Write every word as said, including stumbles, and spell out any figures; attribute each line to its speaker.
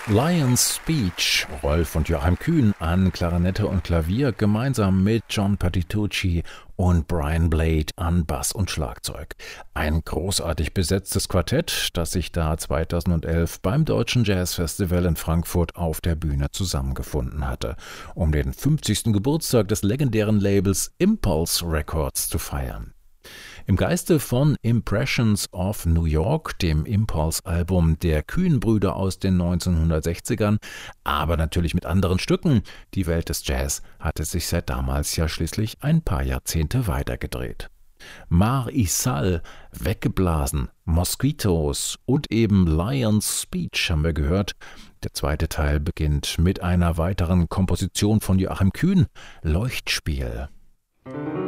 Speaker 1: Lion's Speech, Rolf und Joachim Kühn an Klarinette und Klavier, gemeinsam mit John Patitucci und Brian Blade an Bass und Schlagzeug. Ein großartig besetztes Quartett, das sich da zweitausendelf beim Deutschen Jazzfestival in Frankfurt auf der Bühne zusammengefunden hatte, um den fünfzigsten Geburtstag des legendären Labels Impulse Records zu feiern. Im Geiste von Impressions of New York, dem Impulse-Album der Kühn-Brüder aus den neunzehnhundertsechzigern, aber natürlich mit anderen Stücken. Die Welt des Jazz hatte sich seit damals ja schließlich ein paar Jahrzehnte weitergedreht. Mar Isal, Weggeblasen, Mosquitos und eben Lion's Speech haben wir gehört. Der zweite Teil beginnt mit einer weiteren Komposition von Joachim Kühn, Leuchtspiel.